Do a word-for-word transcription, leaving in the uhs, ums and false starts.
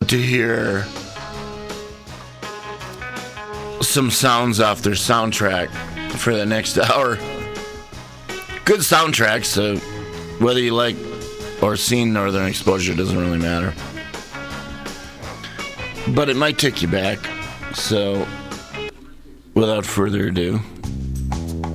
to hear some sounds off their soundtrack for the next hour. Good soundtrack, so whether you like or seen Northern Exposure doesn't really matter. But it might take you back. So, without further ado,